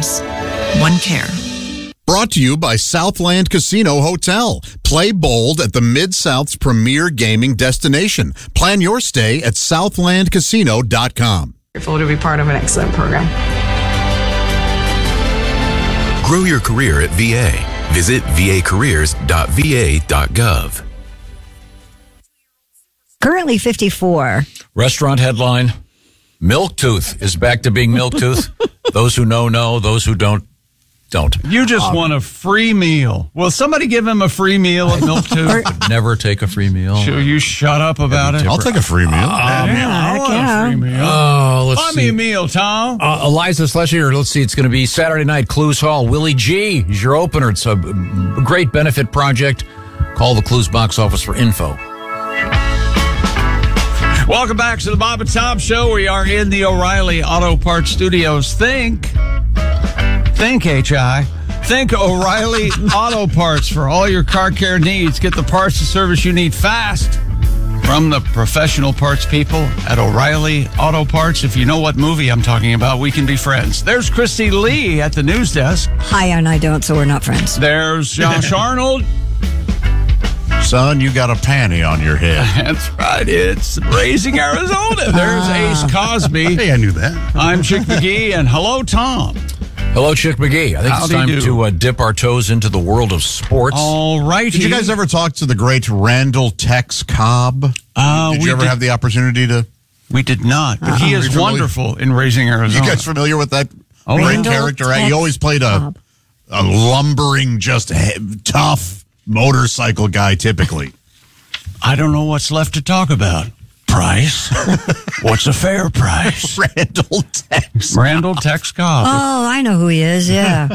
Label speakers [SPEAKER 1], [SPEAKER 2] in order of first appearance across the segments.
[SPEAKER 1] Farms. One care.
[SPEAKER 2] Brought to you by Southland Casino Hotel. Play bold at the Mid-South's premier gaming destination. Plan your stay at southlandcasino.com.
[SPEAKER 3] Grateful to be part of an excellent program.
[SPEAKER 4] Grow your career at VA. Visit vacareers.va.gov.
[SPEAKER 5] Currently 54.
[SPEAKER 6] Restaurant headline, Milktooth is back to being Milktooth. Those who know, those who don't.
[SPEAKER 7] You just want a free meal. Will somebody give him a free meal at Milktooth?
[SPEAKER 6] Never take a free meal.
[SPEAKER 7] Sure, you shut up about it.
[SPEAKER 2] I'll take a free meal.
[SPEAKER 7] I want a free meal.
[SPEAKER 6] Let's
[SPEAKER 7] Buy
[SPEAKER 6] see.
[SPEAKER 7] me a meal, Tom.
[SPEAKER 6] Eliza Schlesinger, let's see. It's going to be Saturday night, Clues Hall. Willie G is your opener. It's a great benefit project. Call the Clues box office for info.
[SPEAKER 7] Welcome back to the Bob and Tom Show. We are in the O'Reilly Auto Parts Studios. Think, HI. Think O'Reilly Auto Parts for all your car care needs. Get the parts and service you need fast from the professional parts people at O'Reilly Auto Parts. If you know what movie I'm talking about, we can be friends. There's Christy Lee at the news desk.
[SPEAKER 5] Hi, and I don't, so we're not friends.
[SPEAKER 7] There's Josh Arnold.
[SPEAKER 2] Son, you got a panty on your head.
[SPEAKER 7] That's right. It's Raising Arizona. There's Ace Cosby.
[SPEAKER 2] Hey, I knew that.
[SPEAKER 7] I'm Chick McGee, and hello, Tom.
[SPEAKER 6] Hello, Chick McGee. I think it's time to dip our toes into the world of sports.
[SPEAKER 7] All right.
[SPEAKER 2] Did you guys ever talk to the great Randall Tex Cobb? Did you ever have the opportunity to?
[SPEAKER 7] We did not, but he is wonderful in Raising Arizona.
[SPEAKER 2] You guys familiar with that great
[SPEAKER 5] Randall
[SPEAKER 2] character?
[SPEAKER 5] Tex
[SPEAKER 2] He always played a lumbering, just tough motorcycle guy, typically.
[SPEAKER 7] I don't know what's left to talk about. Price? What's a fair price?
[SPEAKER 2] Randall Tex.
[SPEAKER 7] Randall Tex Cobb.
[SPEAKER 5] Oh, I know who he is, yeah.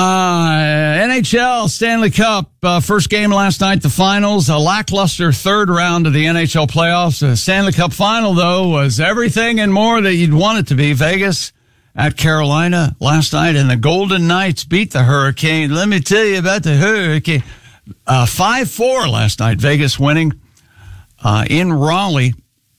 [SPEAKER 7] NHL Stanley Cup, first game last night, the finals, a lackluster third round of the NHL playoffs. The Stanley Cup final, though, was everything and more that you'd want it to be. Vegas at Carolina last night, and the Golden Knights beat the Hurricane. Let me tell you about the Hurricane. 5-4 last night, Vegas winning in Raleigh.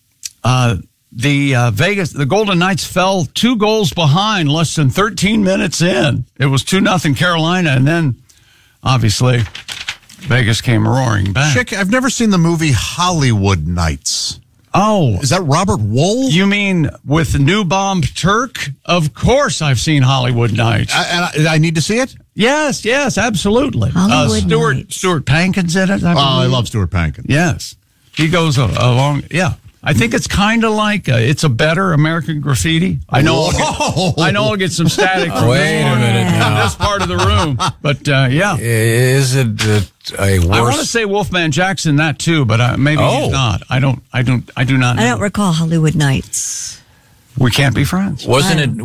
[SPEAKER 7] The Golden Knights fell 2 goals behind less than 13 minutes in. It was 2-0 Carolina, and then obviously Vegas came roaring back.
[SPEAKER 2] Chick, I've never seen the movie Hollywood Nights.
[SPEAKER 7] Oh,
[SPEAKER 2] is that Robert Wool?
[SPEAKER 7] You mean with New Bomb Turk? Of course, I've seen Hollywood Nights.
[SPEAKER 2] I need to see it.
[SPEAKER 7] Yes, absolutely.
[SPEAKER 5] Hollywood Nights.
[SPEAKER 7] Stuart Pankin's in it.
[SPEAKER 2] I love Stuart Pankin.
[SPEAKER 7] Yes, he goes along. Yeah, I think it's kind of like it's a better American Graffiti. I know. I'll get some static.
[SPEAKER 6] Wait a minute now.
[SPEAKER 7] In this part of the room, but yeah.
[SPEAKER 6] Is it a worse?
[SPEAKER 7] I want to say Wolfman Jackson that too, but maybe he's not. I do not know.
[SPEAKER 5] I don't recall Hollywood Nights.
[SPEAKER 7] We can't be friends.
[SPEAKER 6] Wasn't it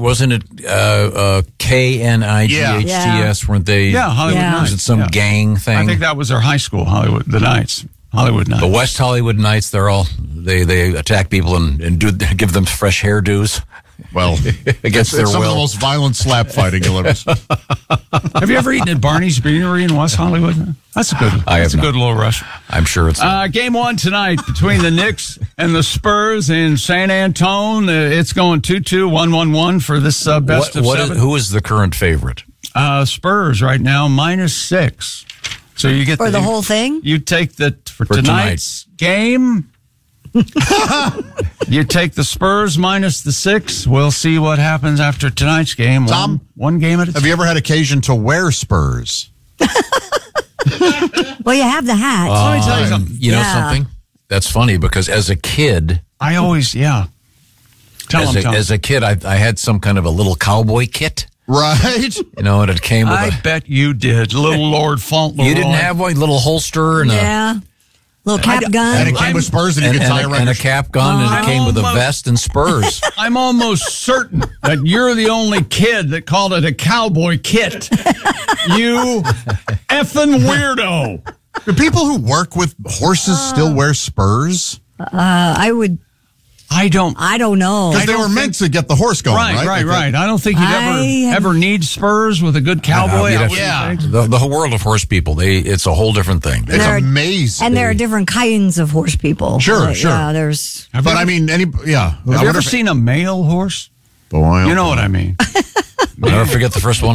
[SPEAKER 6] KNIGHTS?
[SPEAKER 5] Yeah.
[SPEAKER 6] Weren't they?
[SPEAKER 7] Yeah, Hollywood Nights.
[SPEAKER 6] Was it some gang thing?
[SPEAKER 7] I think that was their high school, Hollywood Nights.
[SPEAKER 6] The West Hollywood Nights. They attack people and give them fresh hairdos.
[SPEAKER 2] Well,
[SPEAKER 6] against their
[SPEAKER 2] some
[SPEAKER 6] will.
[SPEAKER 2] of the most violent slap fighting you'll ever see.
[SPEAKER 7] Have you ever eaten at Barney's Beanery in West Hollywood? That's a good. That's a good little restaurant.
[SPEAKER 6] I'm sure it's.
[SPEAKER 7] Game 1 tonight between the Knicks and the Spurs in San Antone. It's going 2-2, 1-1-1 for this best of 7.
[SPEAKER 6] Who is the current favorite?
[SPEAKER 7] Spurs right now -6. So you get
[SPEAKER 5] for the whole thing.
[SPEAKER 7] You take for tonight's game. You take the Spurs -6. We'll see what happens after tonight's game.
[SPEAKER 2] Tom,
[SPEAKER 7] one game at a time.
[SPEAKER 2] Have you ever had occasion to wear Spurs?
[SPEAKER 5] Well, you have the hat.
[SPEAKER 7] Let me tell you something.
[SPEAKER 6] You know something? That's funny because as a kid,
[SPEAKER 7] I always
[SPEAKER 6] As a kid, I had some kind of a little cowboy kit.
[SPEAKER 2] Right.
[SPEAKER 6] You know, and it came with
[SPEAKER 7] I bet you did. Little Lord Fauntleroy.
[SPEAKER 6] You didn't have one little holster and
[SPEAKER 5] little cap gun.
[SPEAKER 2] And it came with Spurs and you could tie around
[SPEAKER 6] and a cap gun and it came with a vest and spurs.
[SPEAKER 7] I'm almost certain that you're the only kid that called it a cowboy kit. You effing weirdo.
[SPEAKER 2] Do people who work with horses still wear spurs?
[SPEAKER 5] I don't know.
[SPEAKER 2] Because they were meant to get the horse going, right?
[SPEAKER 7] Right. I don't think you'd ever need spurs with a good cowboy.
[SPEAKER 6] The whole world of horse people, it's a whole different thing.
[SPEAKER 2] It's amazing.
[SPEAKER 5] And there are different kinds of horse people.
[SPEAKER 2] Sure.
[SPEAKER 5] Yeah, there's.
[SPEAKER 2] Have you
[SPEAKER 7] ever seen a male horse?
[SPEAKER 2] Boy,
[SPEAKER 7] you know what I mean.
[SPEAKER 6] I'll never forget the first one